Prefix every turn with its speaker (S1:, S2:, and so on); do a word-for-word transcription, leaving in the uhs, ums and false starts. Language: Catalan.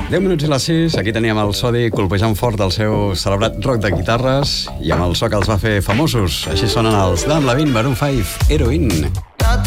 S1: deu minuts i les sis, aquí teníem el Sodi colpejant fort el seu celebrat rock de guitarres i amb el so que els va fer famosos. Així sonen els Adam Levine, Maroon five, Heroin.